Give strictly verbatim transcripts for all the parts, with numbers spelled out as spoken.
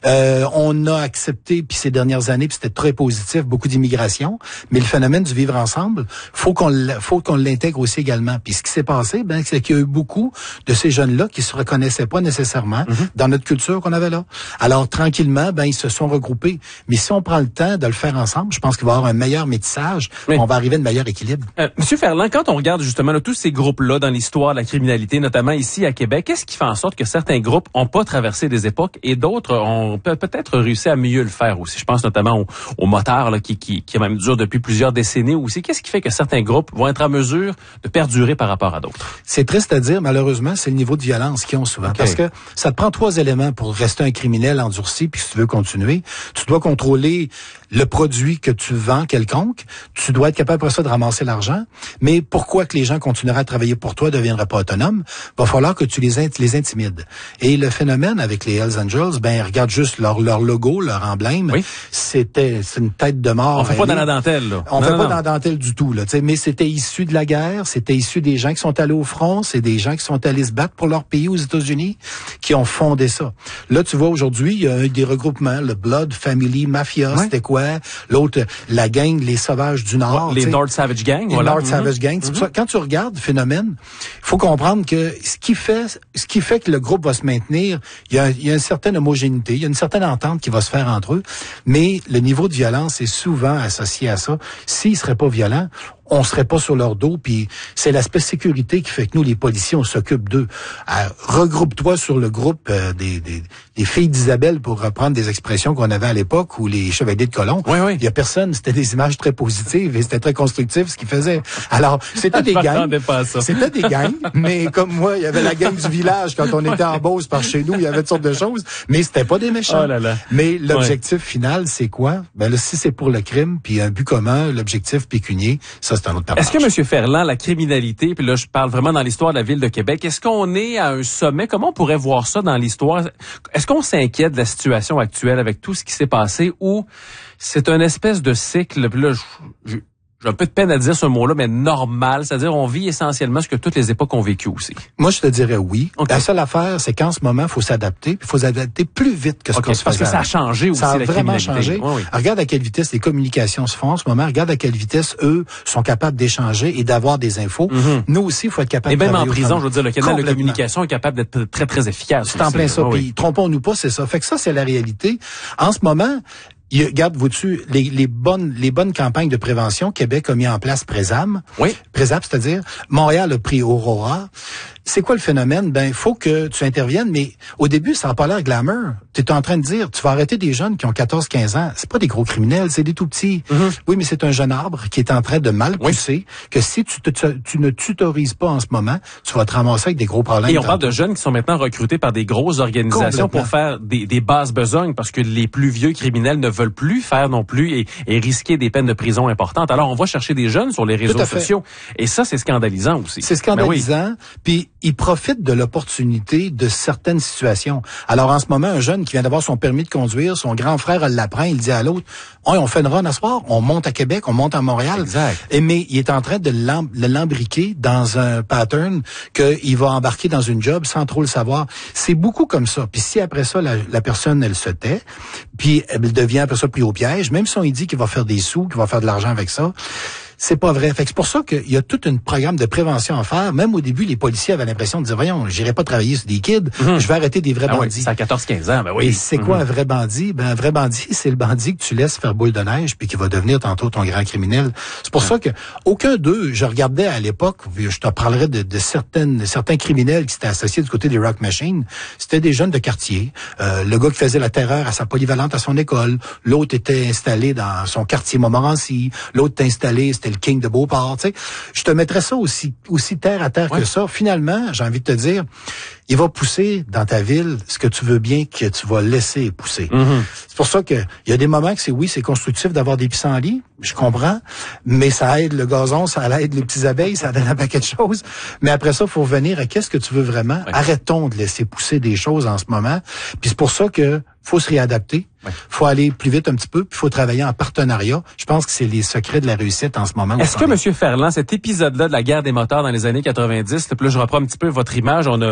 Euh, on a accepté, puis ces dernières années, puis c'était très positif, beaucoup d'immigration, mais le phénomène du vivre ensemble, faut qu'on faut qu'on l'intègre aussi également. Puis ce qui s'est passé, ben, c'est qu'il y a eu beaucoup de ces jeunes-là qui se reconnaissaient pas nécessairement mm-hmm. dans notre culture qu'on avait là. Alors, tranquillement, ben, ils se sont regroupés. Mais si on prend le temps de le faire ensemble, je pense qu'il va y avoir un meilleur métissage, oui. on va arriver à un meilleur équilibre. Euh, Monsieur Ferland, quand on regarde justement là, tous ces groupes-là dans l'histoire de la criminalité, notamment ici à Québec, qu'est-ce qui fait en sorte que certains groupes ont pas traversé des époques et d'autres ont peut- peut-être réussi à mieux le faire aussi? Je pense notamment aux, aux motards là, qui, qui, qui même durent depuis plusieurs décennies aussi. Qu'est-ce qui fait que certains groupes vont être en mesure de perdurer par rapport à d'autres? C'est triste à dire, malheureusement, c'est le niveau de violence qu'ils ont souvent. Okay. Parce que ça te prend trois éléments pour rester un criminel endurci, puis si tu veux continuer, tu dois contrôler le produit que tu vends quelconque, tu dois être capable après ça de ramasser l'argent, mais pourquoi que les gens continueraient à travailler pour toi, ne deviendraient pas autonomes? Il va falloir que tu les, int- les intimides. Et le phénomène avec les Hells Angels, ben regarde juste leur, leur logo, leur emblème, oui. c'était c'est une tête de mort. On fait pas dans la dentelle, là. On non, fait non, pas non. dans la dentelle du tout, là. T'sais, mais c'était issu de la guerre, c'était issu des gens qui sont allés au front, c'est des gens qui sont allés se battre pour leur pays aux États-Unis, qui ont fondé ça. Là, tu vois, aujourd'hui, il y a des regroupements, le Blood Family Mafia, ouais. c'était quoi? L'autre, la gang, les Sauvages du Nord. Les North Savage Gang, les voilà. North mm-hmm. Savage Gang. C'est pour ça, quand tu regardes le phénomène, il faut comprendre que ce qui fait, ce qui fait que le groupe va se maintenir, il y a, il y a une certaine homogénéité, il y a une certaine entente qui va se faire entre eux, mais le niveau de violence est souvent associé à ça. S'ils seraient pas violents, on serait pas sur leur dos, puis c'est l'aspect sécurité qui fait que nous, les policiers, on s'occupe d'eux. Euh, regroupe-toi sur le groupe euh, des, des, des filles d'Isabelle, pour reprendre des expressions qu'on avait à l'époque, ou les chevaliers de colon. Oui, oui. Il y a personne, c'était des images très positives et c'était très constructif ce qu'ils faisaient. Alors, c'était des gangs. Pas à ça. C'était des gangs, mais comme moi, il y avait la gang du village quand on était en Beauce par chez nous, il y avait toutes sortes de choses, mais c'était pas des méchants. Oh là là. Mais l'objectif ouais. final, c'est quoi? Ben là, si c'est pour le crime, puis un but commun, l'objectif pécunier, ça c'est un autre Est-ce que, M. Ferland, la criminalité, puis là, je parle vraiment dans l'histoire de la Ville de Québec, est-ce qu'on est à un sommet? Comment on pourrait voir ça dans l'histoire? Est-ce qu'on s'inquiète de la situation actuelle avec tout ce qui s'est passé, ou c'est une espèce de cycle, puis là, je, je, j'ai un peu de peine à dire ce mot-là, mais normal, c'est-à-dire on vit essentiellement ce que toutes les époques ont vécu aussi? Moi, je te dirais oui. Okay. La seule affaire, c'est qu'en ce moment, il faut s'adapter, puis il faut s'adapter plus vite que ce okay, qu'on se faisait. Parce que ça a changé aussi, ça a la vraiment changé. Oui, oui. Regarde à quelle vitesse les communications se font en ce moment. Regarde à quelle vitesse, eux, sont capables d'échanger et d'avoir des infos. Mm-hmm. Nous aussi, il faut être capable et de travailler. Et même en prison, je veux dire, le canal de Complètement. communication est capable d'être très, très efficace. C'est en plein ça. Oui. Puis, trompons-nous pas, c'est ça. Fait que ça, c'est la réalité. En ce moment, il, regarde, vois-tu, les, les bonnes, les bonnes campagnes de prévention, Québec a mis en place Présam. Oui. Présam, c'est-à-dire, Montréal a pris Aurora. C'est quoi le phénomène? Ben, il faut que tu interviennes, mais au début, ça n'a pas l'air glamour. Tu es en train de dire, tu vas arrêter des jeunes qui ont quatorze quinze ans. C'est pas des gros criminels, c'est des tout petits. Mm-hmm. Oui, mais c'est un jeune arbre qui est en train de mal pousser, oui. que si tu, te, tu ne tutorises pas en ce moment, tu vas te ramasser avec des gros problèmes. Et on parle de jeunes qui sont maintenant recrutés par des grosses organisations pour faire des, des basses besognes, parce que les plus vieux criminels ne veulent plus faire non plus et, et risquer des peines de prison importantes. Alors, on va chercher des jeunes sur les réseaux sociaux. Et ça, c'est scandalisant aussi. C'est scandalisant. Puis, oui. ils profitent de l'opportunité de certaines situations. Alors, en ce moment, un jeune qui vient d'avoir son permis de conduire, son grand frère l'apprend, il dit à l'autre, oh, on fait une run à soir, on monte à Québec, on monte à Montréal. Exact. Et, mais il est en train de l'em- de l'embriquer dans un pattern qu'il va embarquer dans une job sans trop le savoir. C'est beaucoup comme ça. Puis si après ça, la, la personne, elle se tait, puis elle devient après ça pris au piège, même si on lui dit qu'il va faire des sous, qu'il va faire de l'argent avec ça, c'est pas vrai. Fait que c'est pour ça qu'il y a tout un programme de prévention à faire. Même au début, les policiers avaient l'impression de dire, voyons, j'irai pas travailler sur des kids, mm-hmm. je vais arrêter des vrais ah bandits. Oui, c'est à quatorze quinze ans, ben oui. Et c'est mm-hmm. quoi un vrai bandit? Ben, un vrai bandit, c'est le bandit que tu laisses faire boule de neige puis qui va devenir tantôt ton grand criminel. C'est pour mm-hmm. ça que aucun d'eux, je regardais à l'époque, je te parlerai de, de certaines, certains criminels qui s'étaient associés du côté des Rock Machine. C'était des jeunes de quartier. Euh, le gars qui faisait la terreur à sa polyvalente à son école. L'autre était installé dans son quartier Montmorency. L'autre était installé, c'était le King de Beauport. Tu sais, je te mettrais ça aussi aussi terre à terre ouais. que ça. Finalement, j'ai envie de te dire, il va pousser dans ta ville ce que tu veux bien que tu vas laisser pousser. Mm-hmm. C'est pour ça que il y a des moments que c'est oui, c'est constructif d'avoir des pissenlits, je comprends, mais ça aide le gazon, ça aide les petites abeilles, ça donne un paquet de choses. Mais après ça, il faut revenir à qu'est-ce que tu veux vraiment. Ouais. Arrêtons de laisser pousser des choses en ce moment. Puis c'est pour ça que faut se réadapter. Il ouais. faut aller plus vite un petit peu, puis il faut travailler en partenariat. Je pense que c'est les secrets de la réussite en ce moment. Est-ce que, M. Ferland, cet épisode-là de la guerre des moteurs dans les années quatre-vingt-dix, puis là, je reprends un petit peu votre image, on a un peu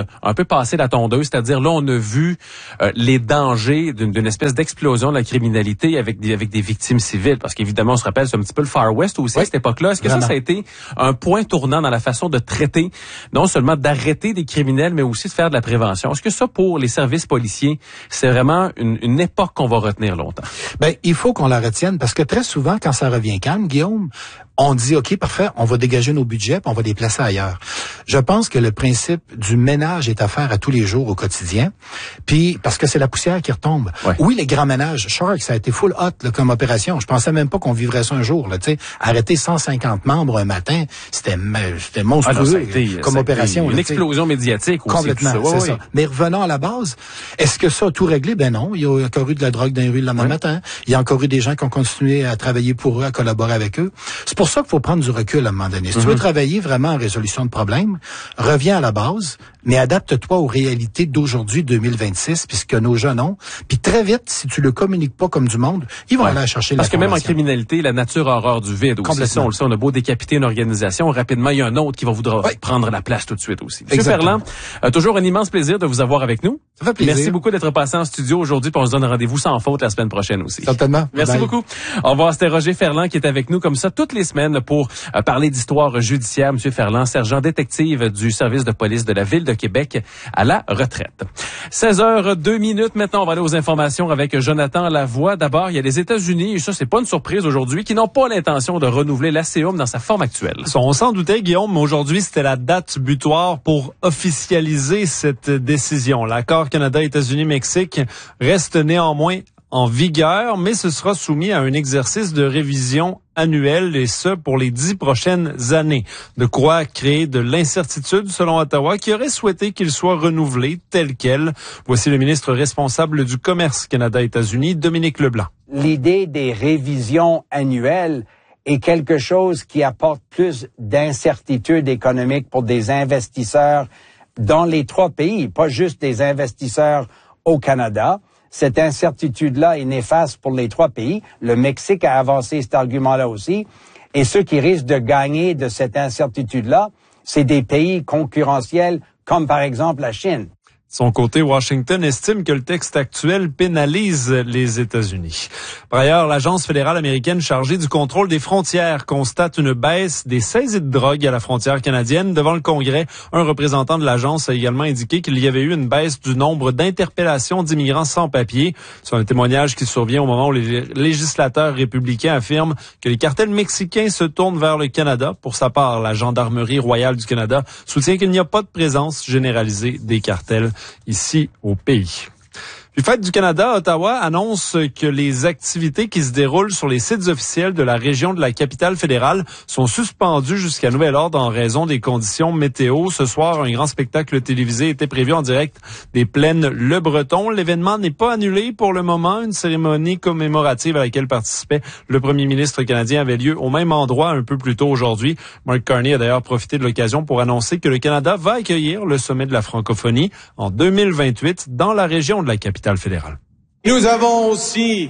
passer la tondeuse, c'est-à-dire là, on a vu euh, les dangers d'une, d'une espèce d'explosion de la criminalité avec des, avec des victimes civiles, parce qu'évidemment, on se rappelle, c'est un petit peu le Far West aussi, oui, à cette époque-là. Est-ce que vraiment, ça, ça a été un point tournant dans la façon de traiter, non seulement d'arrêter des criminels, mais aussi de faire de la prévention? Est-ce que ça, pour les services policiers, c'est vraiment une, une époque qu'on va retenir longtemps? Ben, il faut qu'on la retienne, parce que très souvent, quand ça revient calme, Guillaume, on dit, OK, parfait, on va dégager nos budgets, puis on va les placer ailleurs. Je pense que le principe du ménage est à faire à tous les jours, au quotidien, puis parce que c'est la poussière qui retombe. Ouais. Oui, les grands ménages, Shark, ça a été full hot là, comme opération. Je pensais même pas qu'on vivrait ça un jour. Là, arrêter cent cinquante membres un matin, c'était, c'était monstrueux ah non, comme opération. Une là, explosion médiatique aussi. Complètement, ça. Ouais, c'est ouais. ça. Mais revenons à la base, est-ce que ça a tout réglé? Ben non, il y a encore eu de la drogue dans les rues le lendemain ouais. matin. Il y a encore eu des gens qui ont continué à travailler pour eux, à collaborer avec eux. C'est pour ça qu'il faut prendre du recul à un moment donné. Si mm-hmm. tu veux travailler vraiment en résolution de problèmes, reviens à la base, mais adapte-toi aux réalités d'aujourd'hui, deux mille vingt-six, puisque nos jeunes ont. Puis très vite, si tu le communiques pas comme du monde, ils vont ouais. aller chercher Parce que même en criminalité, la nature a horreur du vide aussi. Ça, on le sait, on a beau décapiter une organisation, rapidement, il y a un autre qui va vouloir ouais. prendre la place tout de suite aussi. Monsieur Ferland, euh, toujours un immense plaisir de vous avoir avec nous. Ça fait plaisir. Merci beaucoup d'être passé en studio aujourd'hui, puis on se donne rendez-vous sans faute la semaine prochaine aussi. Certainement. Merci Bye. beaucoup. Au revoir, c'était Roger Ferland qui est avec nous comme ça toutes les semaines pour euh, parler d'histoire judiciaire. Monsieur Ferland, sergent détective du service de police de la Ville de Québec à la retraite. seize heures deux minutes. Maintenant, on va aller aux informations avec Jonathan Lavoie. D'abord, il y a les États-Unis, et ça, c'est pas une surprise aujourd'hui, qui n'ont pas l'intention de renouveler l'A C E U M dans sa forme actuelle. On s'en doutait, Guillaume, mais aujourd'hui, c'était la date butoir pour officialiser cette décision. L'accord Canada-États-Unis-Mexique reste néanmoins en vigueur, mais ce sera soumis à un exercice de révision annuel, et ce, pour les dix prochaines années. De quoi créer de l'incertitude, selon Ottawa, qui aurait souhaité qu'il soit renouvelé tel quel. Voici le ministre responsable du Commerce Canada-États-Unis, Dominique Leblanc. L'idée des révisions annuelles est quelque chose qui apporte plus d'incertitude économique pour des investisseurs dans les trois pays, pas juste des investisseurs au Canada. Cette incertitude-là est néfaste pour les trois pays. Le Mexique a avancé cet argument-là aussi. Et ceux qui risquent de gagner de cette incertitude-là, c'est des pays concurrentiels comme par exemple la Chine. De son côté, Washington estime que le texte actuel pénalise les États-Unis. Par ailleurs, l'Agence fédérale américaine chargée du contrôle des frontières constate une baisse des saisies de drogue à la frontière canadienne. Devant le Congrès, un représentant de l'agence a également indiqué qu'il y avait eu une baisse du nombre d'interpellations d'immigrants sans papier. C'est un témoignage qui survient au moment où les législateurs républicains affirment que les cartels mexicains se tournent vers le Canada. Pour sa part, la Gendarmerie royale du Canada soutient qu'il n'y a pas de présence généralisée des cartels ici au pays. Puis Fête du Canada, Ottawa annonce que les activités qui se déroulent sur les sites officiels de la région de la capitale fédérale sont suspendues jusqu'à nouvel ordre en raison des conditions météo. Ce soir, un grand spectacle télévisé était prévu en direct des plaines Le Breton. L'événement n'est pas annulé pour le moment. Une cérémonie commémorative à laquelle participait le premier ministre canadien avait lieu au même endroit un peu plus tôt aujourd'hui. Mark Carney a d'ailleurs profité de l'occasion pour annoncer que le Canada va accueillir le sommet de la francophonie en deux mille vingt-huit dans la région de la capitale fédérale. Nous avons aussi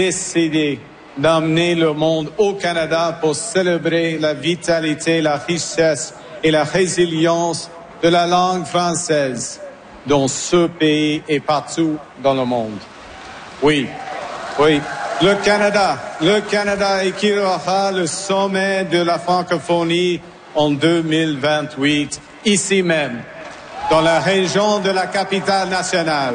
décidé d'amener le monde au Canada pour célébrer la vitalité, la richesse et la résilience de la langue française dans ce pays et partout dans le monde. Oui, oui, le Canada, le Canada accueillera le sommet de la francophonie en deux mille vingt-huit, ici même, dans la région de la capitale nationale.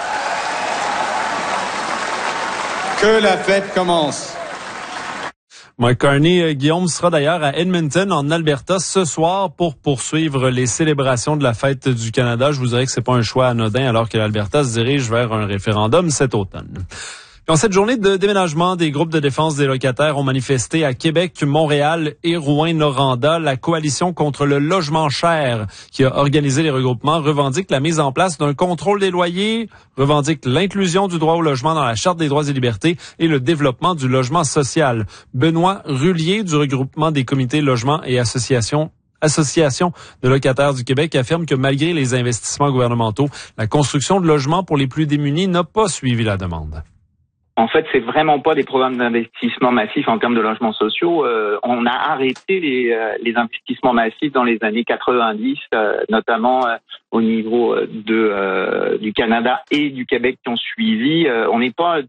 Que la fête commence. Mike Carney, Guillaume, sera d'ailleurs à Edmonton, en Alberta, ce soir pour poursuivre les célébrations de la Fête du Canada. Je vous dirais que c'est pas un choix anodin alors que l'Alberta se dirige vers un référendum cet automne. Dans cette journée de déménagement, des groupes de défense des locataires ont manifesté à Québec, Montréal et Rouyn-Noranda. La coalition contre le logement cher qui a organisé les regroupements revendique la mise en place d'un contrôle des loyers, revendique l'inclusion du droit au logement dans la Charte des droits et libertés et le développement du logement social. Benoît Rullier du regroupement des comités logement et associations Association de locataires du Québec affirme que malgré les investissements gouvernementaux, la construction de logements pour les plus démunis n'a pas suivi la demande. En fait, c'est vraiment pas des programmes d'investissement massifs en termes de logements sociaux. Euh, on a arrêté les, euh, les investissements massifs dans les années quatre-vingt-dix, euh, notamment euh, au niveau de euh, du Canada et du Québec qui ont suivi. Euh, on n'est pas